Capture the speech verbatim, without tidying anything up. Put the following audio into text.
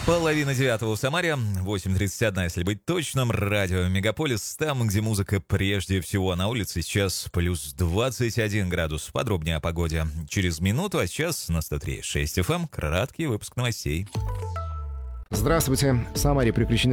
Половина девятого в Самаре, восемь тридцать один, если быть точным, радио Мегаполис, там, где музыка прежде всего. На улице сейчас плюс двадцать один градус. Подробнее о погоде через минуту, а сейчас на сто три и шесть эф эм краткий выпуск новостей. Здравствуйте. В Самаре прекращены